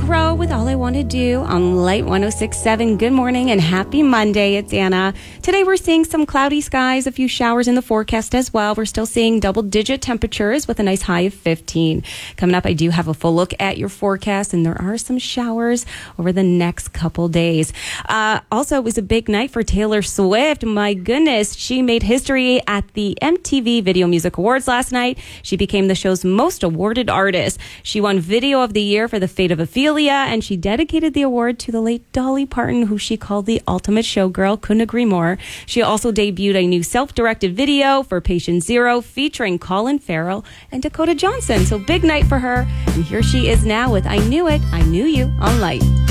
Crow with All I Want to Do on Light 106.7. Good morning and happy Monday. It's Anna. Today we're seeing some cloudy skies, a few showers in the forecast as well. We're still seeing double-digit temperatures with a nice high of 15. Coming up, I do have a full look at your forecast, and there are some showers over the next couple days. Also, it was a big night for Taylor Swift. My goodness, she made history at the MTV Video Music Awards last night. She became the show's most awarded artist. She won Video of the Year for The Fate of Ophelia, and she dedicated the award to the late Dolly Parton, who she called the ultimate showgirl. Couldn't agree more. She also debuted a new self-directed video for Patient Zero featuring Colin Farrell and Dakota Johnson. So big night for her. And here she is now with I Knew It, I Knew You on Light.